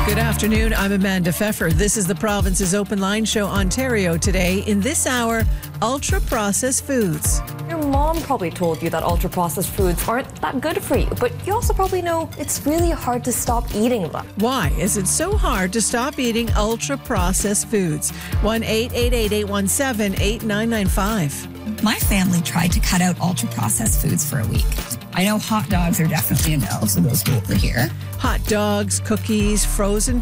Good afternoon. I'm Amanda Pfeffer. This is the province's Open Line Show, Ontario Today. In this hour, ultra-processed foods. Your mom probably told you that ultra-processed foods aren't that good for you, but you also probably know it's really hard to stop eating them. Why is it so hard to stop eating ultra-processed foods? 1-888-817-8995. My family tried to cut out ultra-processed foods for a week. I know hot dogs are definitely a no, so those go over here. Hot dogs, cookies, frozen